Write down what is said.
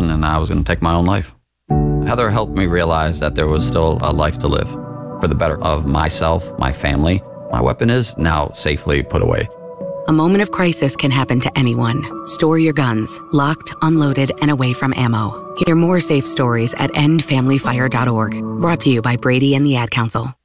gun and I was going to take my own life. Heather helped me realize that there was still a life to live for the better of myself, my family. My weapon is now safely put away. A moment of crisis can happen to anyone. Store your guns, locked, unloaded, and away from ammo. Hear more safe stories at endfamilyfire.org. Brought to you by Brady and the Ad Council.